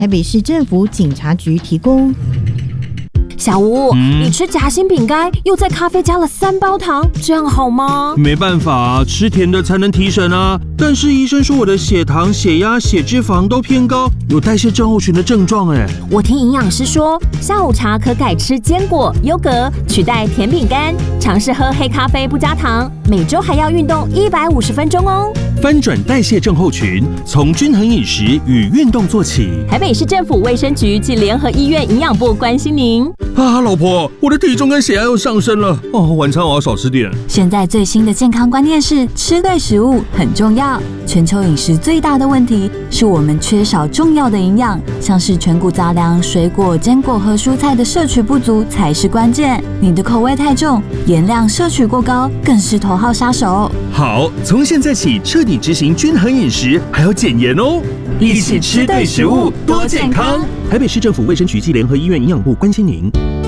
台北市政府警察局提供。 小吴，你吃夹心饼干，又在咖啡加了3包糖，这样好吗？ 没办法啊，吃甜的才能提神啊。但是医生说我的血糖、血压、血脂肪都偏高，有代谢症候群的症状哎。 我听营养师说，下午茶可改吃坚果、优格，取代甜饼干。尝试喝黑咖啡不加糖，每周还要运动150分钟哦。 翻转代谢症候群，从均衡饮食与运动做起。 台北市政府卫生局及联合医院营养部关心您。 老婆，我的体重跟血压又上升了晚餐我要少吃点。 现在最新的健康观念是吃对食物很重要。全球饮食最大的问题是我们缺少重要的营养，像是全谷杂粮、水果、坚果和蔬菜的摄取不足才是关键。你的口味太重，盐量摄取过高，更是头号杀手。 好，从现在起彻底执行均衡饮食，还要减盐哦。一起吃对食物，多健康。台北市政府卫生局暨联合医院营养部关心您。